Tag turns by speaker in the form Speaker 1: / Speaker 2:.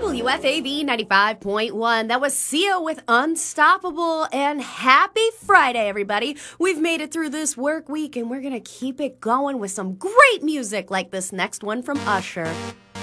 Speaker 1: WFAV 95.1. That was Sia with Unstoppable. And happy Friday, everybody. We've made it through this work week, and we're going to keep it going with some great music like this next one from Usher.